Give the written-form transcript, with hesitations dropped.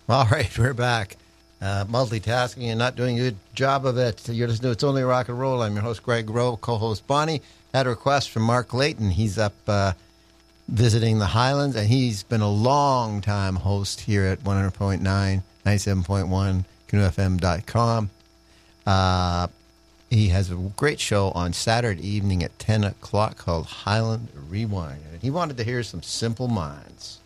All right, we're back. Multitasking and not doing a good job of it. You're listening to It's Only Rock and Roll. I'm your host, Greg Rowe, co-host Bonnie. Had a request from Mark Layton. He's up visiting the Highlands, and he's been a long-time host here at 100.9, 97.1, canoefm.com. He has a great show on Saturday evening at 10 o'clock called Highland Rewind. And he wanted to hear some Simple Minds.